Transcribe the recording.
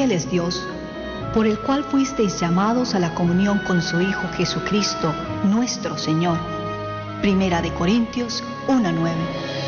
fiel es Dios, por el cual fuisteis llamados a la comunión con su Hijo Jesucristo, nuestro Señor. Primera de Corintios 1:9.